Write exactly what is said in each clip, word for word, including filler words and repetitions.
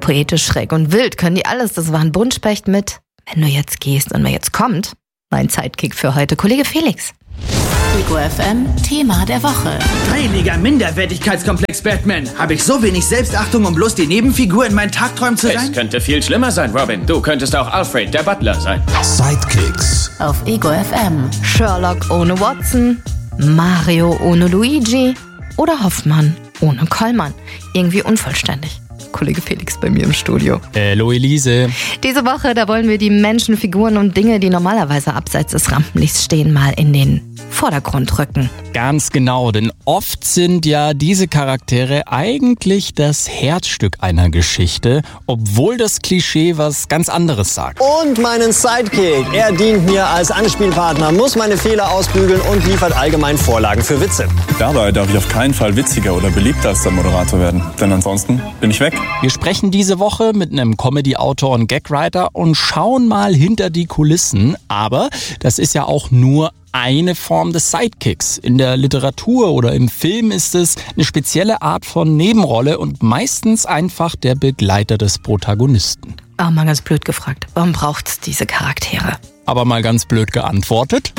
Poetisch, schräg und wild können die alles. Das war ein Buntspecht mit Wenn du jetzt gehst und wer jetzt kommt. Mein Sidekick für heute, Kollege Felix. Ego F M, Thema der Woche. Heiliger Minderwertigkeitskomplex Batman. Habe ich so wenig Selbstachtung, um bloß die Nebenfigur in meinen Tagträumen zu sein? Es könnte viel schlimmer sein, Robin. Du könntest auch Alfred, der Butler, sein. Sidekicks. Auf Ego F M. Sherlock ohne Watson, Mario ohne Luigi oder Hoffmann ohne Kollmann. Irgendwie unvollständig. Kollege Felix bei mir im Studio. Hallo Elise. Diese Woche, da wollen wir die Menschen, Figuren und Dinge, die normalerweise abseits des Rampenlichts stehen, mal in den Vordergrund rücken. Ganz genau, denn oft sind ja diese Charaktere eigentlich das Herzstück einer Geschichte, obwohl das Klischee was ganz anderes sagt. Und meinen Sidekick. Er dient mir als Anspielpartner, muss meine Fehler ausbügeln und liefert allgemein Vorlagen für Witze. Dabei darf ich auf keinen Fall witziger oder beliebter als der Moderator werden, denn ansonsten bin ich weg. Wir sprechen diese Woche mit einem Comedy-Autor und Gagwriter und schauen mal hinter die Kulissen. Aber das ist ja auch nur eine Form des Sidekicks. In der Literatur oder im Film ist es eine spezielle Art von Nebenrolle und meistens einfach der Begleiter des Protagonisten. Oh, mal ganz blöd gefragt. Warum braucht's diese Charaktere? Aber mal ganz blöd geantwortet.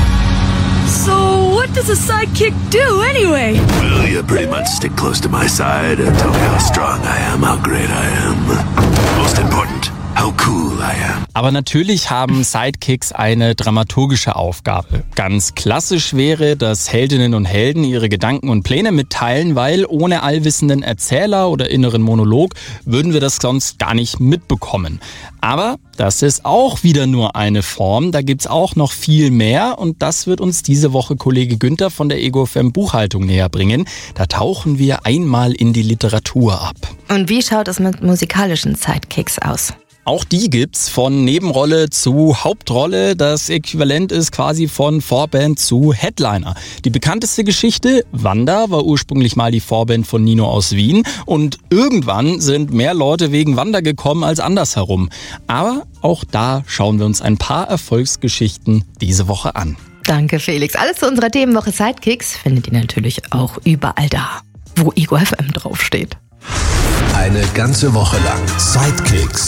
So, what does a sidekick do anyway? Well, you pretty much stick close to my side and tell me how strong I am, how great I am. Most important, how cool I am. Aber natürlich haben Sidekicks eine dramaturgische Aufgabe. Ganz klassisch wäre, dass Heldinnen und Helden ihre Gedanken und Pläne mitteilen, weil ohne allwissenden Erzähler oder inneren Monolog würden wir das sonst gar nicht mitbekommen. Aber das ist auch wieder nur eine Form, da gibt's auch noch viel mehr und das wird uns diese Woche Kollege Günther von der Ego F M Buchhaltung näher bringen. Da tauchen wir einmal in die Literatur ab. Und wie schaut es mit musikalischen Sidekicks aus? Auch die gibt's, von Nebenrolle zu Hauptrolle. Das Äquivalent ist quasi von Vorband zu Headliner. Die bekannteste Geschichte, Wanda, war ursprünglich mal die Vorband von Nino aus Wien. Und irgendwann sind mehr Leute wegen Wanda gekommen als andersherum. Aber auch da schauen wir uns ein paar Erfolgsgeschichten diese Woche an. Danke, Felix. Alles zu unserer Themenwoche Sidekicks findet ihr natürlich auch überall da, wo Ego F M draufsteht. Eine ganze Woche lang Sidekicks.